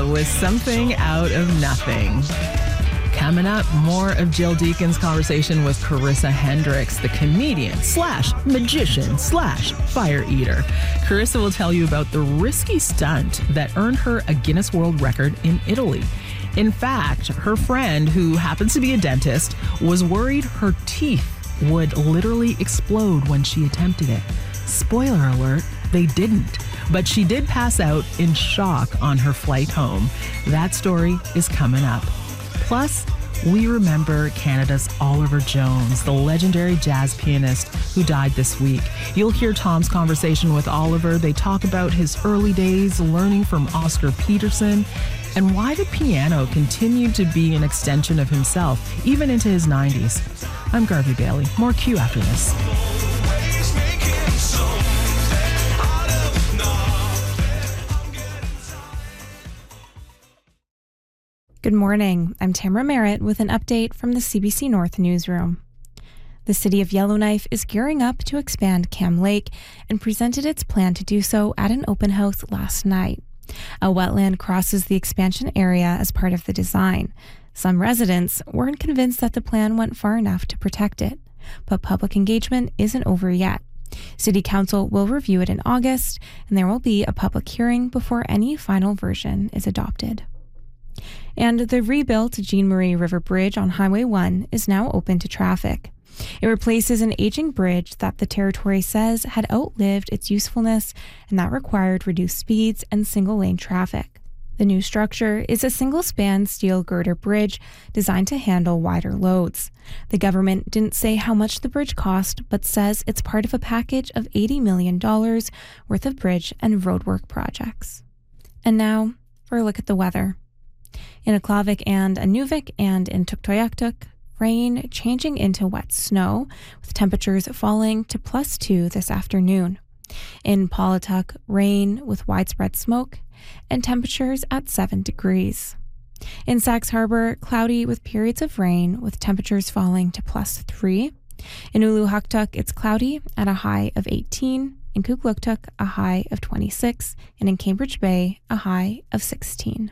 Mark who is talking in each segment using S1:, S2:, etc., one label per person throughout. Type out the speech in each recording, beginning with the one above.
S1: with Something Out of Nothing. Coming up, more of Jill Deacon's conversation with Carissa Hendricks, the comedian slash magician slash fire eater. Carissa will tell you about the risky stunt that earned her a Guinness World Record in Italy. In fact, her friend, who happens to be a dentist, was worried her teeth would literally explode when she attempted it. Spoiler alert, they didn't. But she did pass out in shock on her flight home. That story is coming up. Plus, we remember Canada's Oliver Jones, the legendary jazz pianist who died this week. You'll hear Tom's conversation with Oliver. They talk about his early days learning from Oscar Peterson and why the piano continued to be an extension of himself, even into his 90s. I'm Garvey Bailey. More Q after this.
S2: Good morning. I'm Tamara Merritt with an update from the CBC North newsroom. The city of Yellowknife is gearing up to expand Cam Lake and presented its plan to do so at an open house last night. A wetland crosses the expansion area as part of the design. Some residents weren't convinced that the plan went far enough to protect it, but public engagement isn't over yet. City Council will review it in August, and there will be a public hearing before any final version is adopted. And the rebuilt Jean Marie River Bridge on Highway 1 is now open to traffic. It replaces an aging bridge that the territory says had outlived its usefulness and that required reduced speeds and single-lane traffic. The new structure is a single-span steel girder bridge designed to handle wider loads. The government didn't say how much the bridge cost, but says it's part of a package of $80 million worth of bridge and roadwork projects. And now for a look at the weather. In Aklavik and Inuvik and in Tuktoyaktuk, rain changing into wet snow, with temperatures falling to +2 this afternoon. In Pawlatuck, rain with widespread smoke and temperatures at 7 degrees. In Sax Harbor, cloudy with periods of rain with temperatures falling to +3. In Uluhaktuk, it's cloudy at a high of 18. In Kugluktuk, a high of 26. And in Cambridge Bay, a high of 16.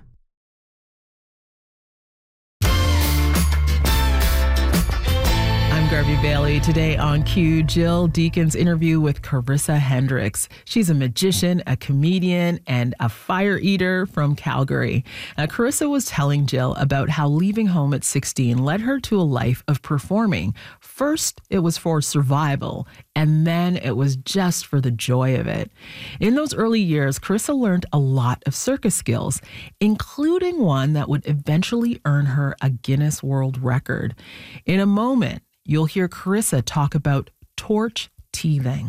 S1: Garvey Bailey. Today on Q, Jill Deacon's interview with Carissa Hendricks. She's a magician, a comedian, and a fire eater from Calgary. Carissa was telling Jill about how leaving home at 16 led her to a life of performing. First, it was for survival, and then it was just for the joy of it. In those early years, Carissa learned a lot of circus skills, including one that would eventually earn her a Guinness World Record. In a moment, you'll hear Carissa talk about torch teething.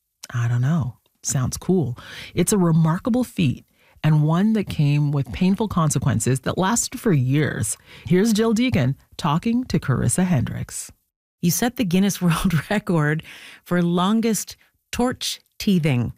S1: I don't know. Sounds cool. It's a remarkable feat and one that came with painful consequences that lasted for years. Here's Jill Deacon talking to Carissa Hendricks.
S3: You set the Guinness World Record for longest torch teething.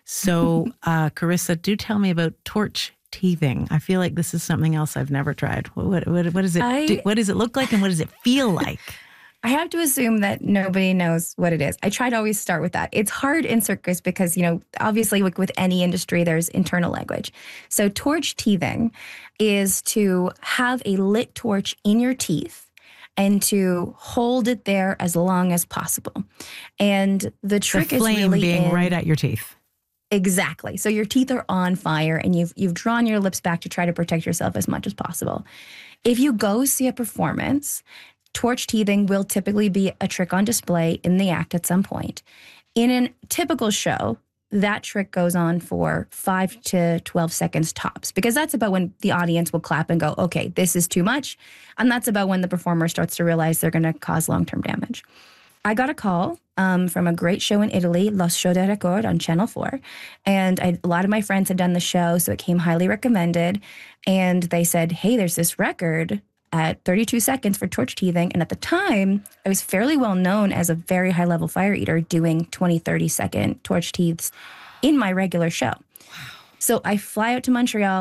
S3: So, Carissa, do tell me about torch teething. I feel like this is something else I've never tried. What is it? What does it look like and what does it feel like?
S4: I have to assume that nobody knows what it is. I try to always start with that. It's hard in circus because, obviously like with any industry, there's internal language. So torch teething is to have a lit torch in your teeth and to hold it there as long as possible. And the trick is really
S3: the flame being right at your teeth.
S4: Exactly. So your teeth are on fire and you've drawn your lips back to try to protect yourself as much as possible. If you go see a performance, torch teething will typically be a trick on display in the act at some point. In a typical show, that trick goes on for 5 to 12 seconds tops, because that's about when the audience will clap and go, okay, this is too much. And that's about when the performer starts to realize they're going to cause long-term damage. I got a call from a great show in Italy, Lo Show del Record on Channel 4. And a lot of my friends had done the show, so it came highly recommended. And they said, hey, there's this record at 32 seconds for torch teething. And at the time, I was fairly well known as a very high-level fire eater doing 20, 30-second torch teeths in my regular show. Wow. So I fly out to Montreal.